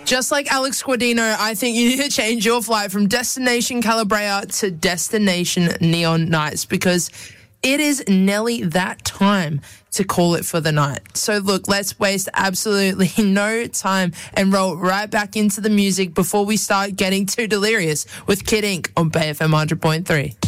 Just like Alex Guardino, I think you need to change your flight from Destination Calabria to Destination Neon Nights, because it is nearly that time to call it for the night. So look, let's waste absolutely no time and roll right back into the music before we start getting too delirious with Kid Ink on Bay FM 100.3.